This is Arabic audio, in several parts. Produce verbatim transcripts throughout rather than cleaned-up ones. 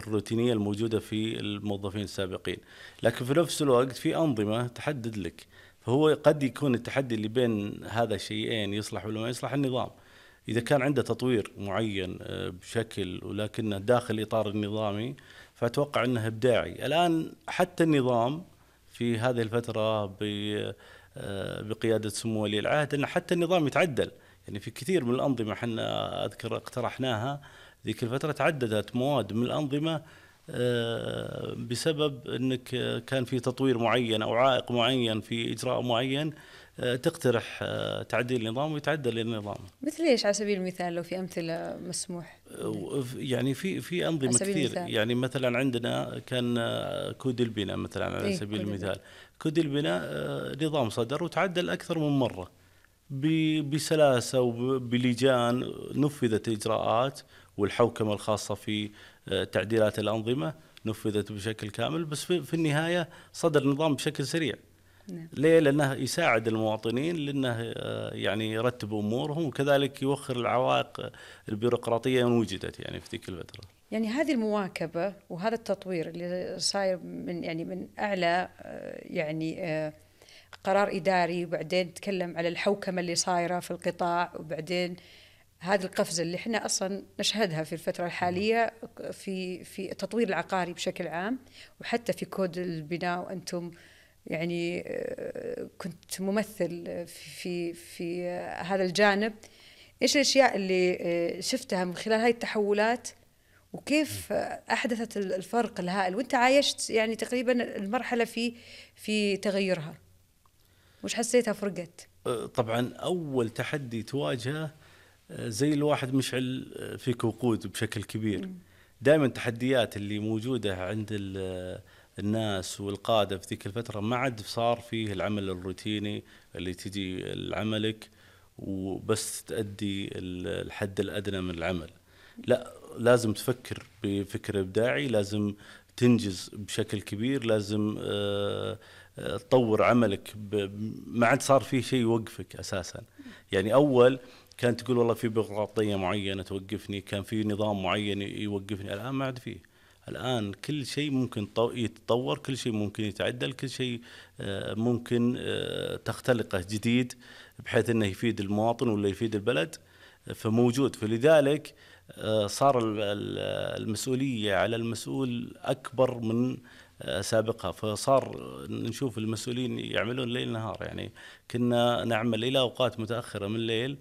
الروتينية الموجودة في الموظفين السابقين، لكن في نفس الوقت في أنظمة تحدد لك. فهو قد يكون التحدي اللي بين هذا الشيئين يصلح ولا ما يصلح النظام. إذا كان عنده تطوير معين بشكل ولكنه داخل إطار النظامي فأتوقع أنه إبداعي. الآن حتى النظام في هذه الفترة بقيادة سمو ولي العهد أن حتى النظام يتعدل. يعني في كثير من الأنظمة حنا أذكر اقترحناها ذيك الفترة، تعددت مواد من الأنظمة بسبب أنك كان في تطوير معين أو عائق معين في إجراء معين، تقترح تعديل النظام ويتعدل النظام. مثل ايش على سبيل المثال لو في أمثلة مسموح؟ يعني في في أنظمة كثير. يعني مثلا عندنا كان كود البناء مثلا على إيه سبيل المثال. كود البناء نظام صدر وتعدل أكثر من مرة بسلاسة وبلجان، نفذت إجراءات والحوكمة الخاصة في تعديلات الأنظمة نفذت بشكل كامل، بس في النهاية صدر نظام بشكل سريع. نعم. ليه؟ لأنه يساعد المواطنين، لأنه يعني يرتب أمورهم وكذلك يوخر العوائق البيروقراطية إن وجدت يعني في ذيك الفترة. يعني هذه المواكبة وهذا التطوير اللي صاير من يعني من أعلى يعني قرار إداري، وبعدين تكلم على الحوكمة اللي صايرة في القطاع، وبعدين هذه القفزة اللي احنا أصلا نشهدها في الفترة الحالية في في التطوير العقاري بشكل عام، وحتى في كود البناء. وأنتم يعني كنت ممثل في في هذا الجانب. إيش الأشياء اللي شفتها من خلال هاي التحولات، وكيف أحدثت الفرق الهائل وأنت عايشت يعني تقريبا المرحلة في في تغيرها؟ وش حسيتها فرقت؟ طبعا أول تحدي تواجهه زي الواحد مشعل فيك وقود بشكل كبير. دائما التحديات اللي موجودة عند الناس والقادة في ذيك الفترة ما عاد صار فيه العمل الروتيني اللي تجي لعملك وبس تأدي الحد الأدنى من العمل. لا، لازم تفكر بفكر إبداعي، لازم تنجز بشكل كبير، لازم تطور عملك. ما عاد صار فيه شيء يوقفك أساسا. يعني أول كانت تقول والله في بيروقراطية معينة توقفني، كان في نظام معين يوقفني. الآن ما عاد فيه. الآن كل شيء ممكن يتطور، كل شيء ممكن يتعدل، كل شيء ممكن تختلقه جديد بحيث أنه يفيد المواطن ولا يفيد البلد، فموجود. فلذلك صار المسؤولية على المسؤول أكبر من سابقها. فصار نشوف المسؤولين يعملون ليل نهار. يعني كنا نعمل إلى أوقات متأخرة من الليل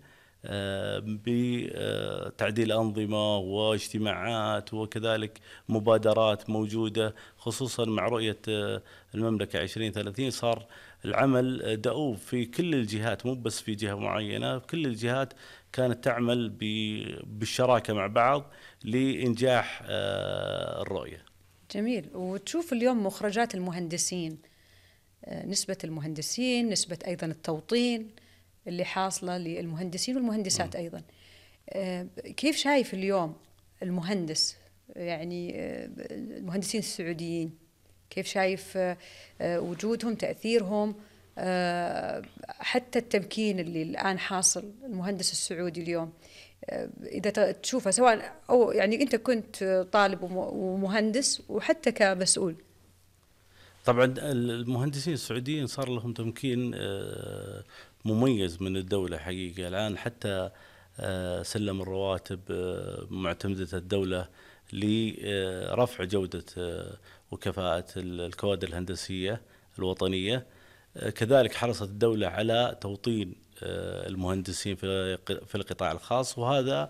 بتعديل أنظمة واجتماعات وكذلك مبادرات موجودة، خصوصا مع رؤية المملكة عشرين ثلاثين. صار العمل دؤوب في كل الجهات، مو بس في جهة معينة، كل الجهات كانت تعمل بالشراكة مع بعض لإنجاح الرؤية. جميل. وتشوف اليوم مخرجات المهندسين، نسبة المهندسين، نسبة أيضا التوطين اللي حاصلة للمهندسين والمهندسات أيضا. كيف شايف اليوم المهندس، يعني المهندسين السعوديين، كيف شايف وجودهم، تأثيرهم، حتى التمكين اللي الآن حاصل المهندس السعودي اليوم، إذا تشوفها سواء أو يعني أنت كنت طالب ومهندس وحتى كمسؤول؟ طبعا المهندسين السعوديين صار لهم تمكين مميز من الدولة حقيقة. الآن حتى سلم الرواتب معتمدة الدولة لرفع جودة وكفاءة الكوادر الهندسية الوطنية. كذلك حرصت الدولة على توطين المهندسين في القطاع الخاص، وهذا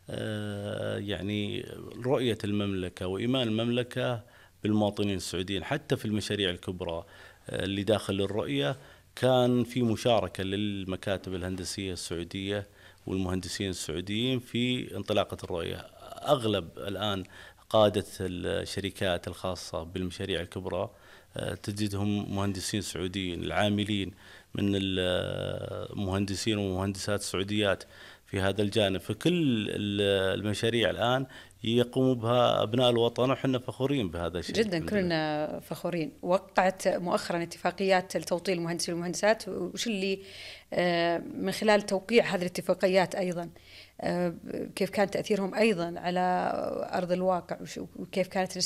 يعني رؤية المملكة وإيمان المملكة بالمواطنين السعوديين. حتى في المشاريع الكبرى اللي داخل الرؤية كان في مشاركة للمكاتب الهندسية السعودية والمهندسين السعوديين في انطلاقة الرؤية. أغلب الآن قادة الشركات الخاصة بالمشاريع الكبرى تجدهم مهندسين سعوديين. العاملين من المهندسين ومهندسات السعوديات في هذا الجانب. فكل المشاريع الآن يقوم بها أبناء الوطن، وحنا فخورين بهذا الشيء جدا. كلنا فخورين. وقعت مؤخرا اتفاقيات لتوطين المهندسين والمهندسات، وش اللي من خلال توقيع هذه الاتفاقيات أيضا كيف كان تأثيرهم أيضا على أرض الواقع، وكيف كانت